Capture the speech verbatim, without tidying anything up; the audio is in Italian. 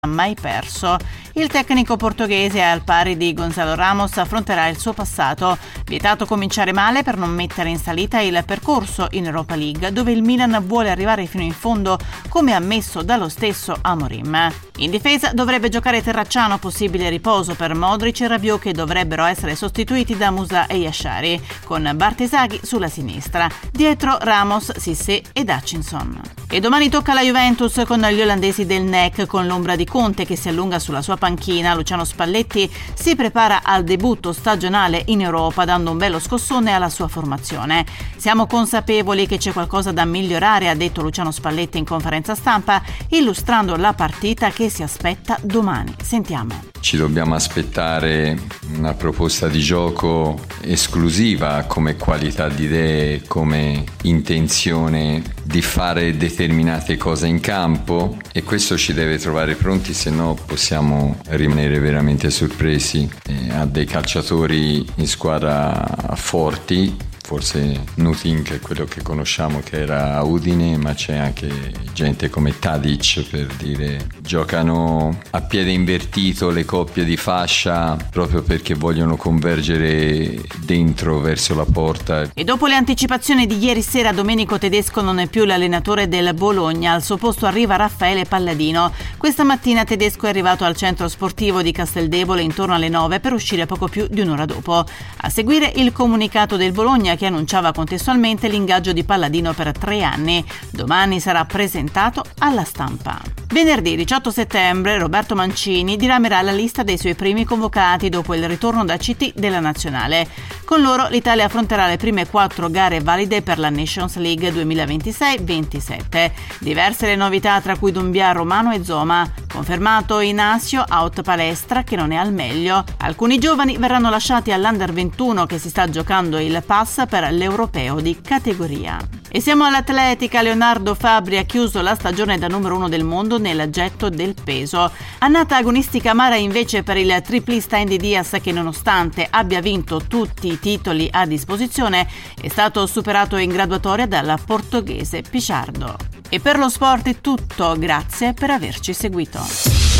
mai perso. Il tecnico portoghese, al pari di Gonzalo Ramos, affronterà il suo passato. Vietato cominciare male per non mettere in salita il percorso in Europa League, dove il Milan vuole arrivare fino in fondo, come ammesso dallo stesso Amorim. In difesa dovrebbe giocare Terracciano, possibile riposo per Modric e Rabiot, che dovrebbero essere sostituiti da Musà e Yashari, con Bartesaghi sulla sinistra. Dietro Ramos, Cissé ed Hutchinson. E domani tocca alla Juventus con gli olandesi del N E C, con l'ombra di Conte che si allunga sulla sua panchina. Luciano Spalletti si prepara al debutto stagionale in Europa, dando un bello scossone alla sua formazione. Siamo consapevoli che c'è qualcosa da migliorare, ha detto Luciano Spalletti in conferenza stampa, illustrando la partita che si aspetta domani. Sentiamo. Ci dobbiamo aspettare una proposta di gioco esclusiva come qualità di idee, come intenzione di fare determinate cose in campo, e questo ci deve trovare pronti, se no possiamo rimanere veramente sorpresi. E ha dei calciatori in squadra forti. Forse Nutin, che è quello che conosciamo, che era a Udine, ma c'è anche gente come Tadic, per dire. Giocano a piede invertito le coppie di fascia proprio perché vogliono convergere dentro verso la porta. E dopo le anticipazioni di ieri sera, Domenico Tedesco non è più l'allenatore del Bologna. Al suo posto arriva Raffaele Palladino. Questa mattina Tedesco è arrivato al centro sportivo di Casteldevole intorno alle nove per uscire poco più di un'ora dopo. A seguire il comunicato del Bologna, che annunciava contestualmente l'ingaggio di Palladino per tre anni. Domani sarà presentato alla stampa. Venerdì diciotto settembre Roberto Mancini diramerà la lista dei suoi primi convocati dopo il ritorno da C T della nazionale. Con loro l'Italia affronterà le prime quattro gare valide per la Nations League duemilaventisei ventisette. Diverse le novità, tra cui Doumbia, Romano e Zoma. Confermato Inacio, out palestra, che non è al meglio. Alcuni giovani verranno lasciati all'Under ventuno, che si sta giocando il pass per l'Europeo di categoria. E siamo all'atletica. Leonardo Fabri ha chiuso la stagione da numero uno del mondo nel getto del peso. Annata agonistica amara invece per il triplista Andy Diaz, che nonostante abbia vinto tutti i titoli a disposizione è stato superato in graduatoria dal portoghese Pichardo. E per lo sport è tutto, grazie per averci seguito.